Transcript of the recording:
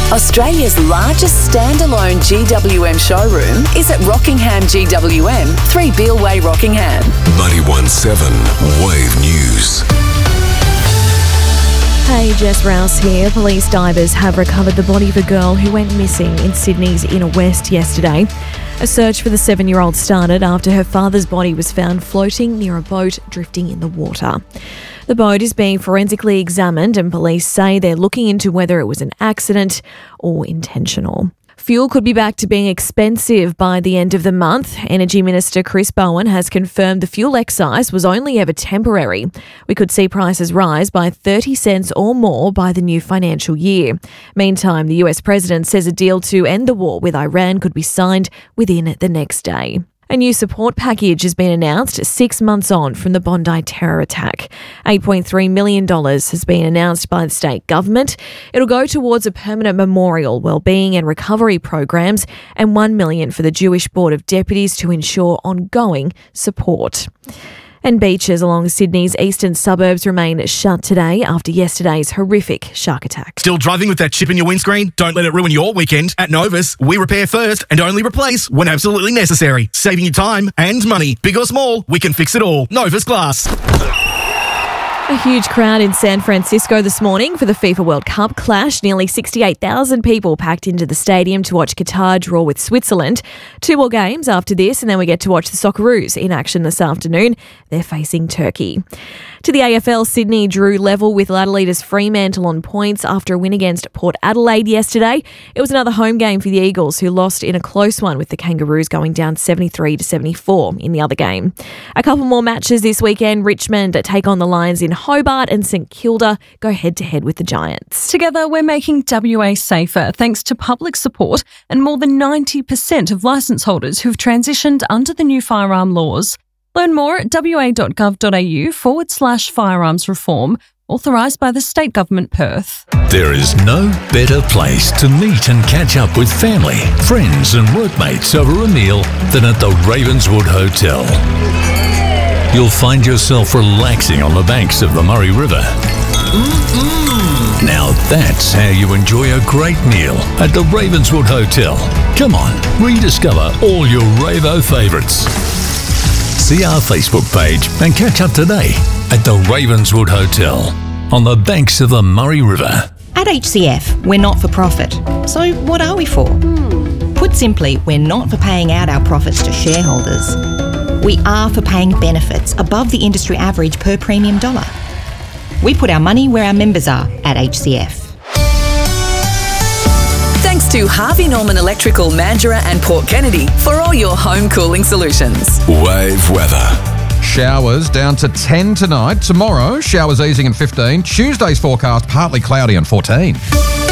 Australia's largest standalone GWM showroom is at Rockingham GWM, 3 Beale Way, Rockingham. 91.7 Wave News. Hey, Jess Rouse here. Police divers have recovered the body of a girl who went missing in Sydney's Inner West yesterday. A search for the 7-year-old started after her father's body was found floating near a boat drifting in the water. The boat is being forensically examined and police say they're looking into whether it was an accident or intentional. Fuel could be back to being expensive by the end of the month. Energy Minister Chris Bowen has confirmed the fuel excise was only ever temporary. We could see prices rise by 30 cents or more by the new financial year. Meantime, the US President says a deal to end the war with Iran could be signed within the next day. A new support package has been announced 6 months on from the Bondi terror attack. $8.3 million has been announced by the state government. It'll go towards a permanent memorial, wellbeing and recovery programs, and $1 million for the Jewish Board of Deputies to ensure ongoing support. And beaches along Sydney's eastern suburbs remain shut today after yesterday's horrific shark attack. Still driving with that chip in your windscreen? Don't let it ruin your weekend. At Novus, we repair first and only replace when absolutely necessary. Saving you time and money. Big or small, we can fix it all. Novus Glass. A huge crowd in San Francisco this morning for the FIFA World Cup clash. Nearly 68,000 people packed into the stadium to watch Qatar draw with Switzerland. 2 more games after this, and then we get to watch the Socceroos in action this afternoon. They're facing Turkey. To the AFL, Sydney drew level with Ladleaders Fremantle on points after a win against Port Adelaide yesterday. It was another home game for the Eagles, who lost in a close one with the Kangaroos going down 73-74 in the other game. A couple more matches this weekend. Richmond take on the Lions in Hobart, and St Kilda go head-to-head with the Giants. Together, we're making WA safer thanks to public support and more than 90% of licence holders who've transitioned under the new firearm laws. Learn more at wa.gov.au/firearms reform, authorised by the State Government Perth. There is no better place to meet and catch up with family, friends and workmates over a meal than at the Ravenswood Hotel. You'll find yourself relaxing on the banks of the Murray River. Now that's how you enjoy a great meal at the Ravenswood Hotel. Come on, rediscover all your Ravo favourites. See our Facebook page and catch up today at the Ravenswood Hotel on the banks of the Murray River. At HCF, we're not for profit. So what are we for? Put simply, we're not for paying out our profits to shareholders. We are for paying benefits above the industry average per premium dollar. We put our money where our members are at HCF. Thanks to Harvey Norman Electrical, Mandurah and Port Kennedy for all your home cooling solutions. Wave weather. Showers down to 10 tonight. Tomorrow, showers easing and 15. Tuesday's forecast, partly cloudy and 14.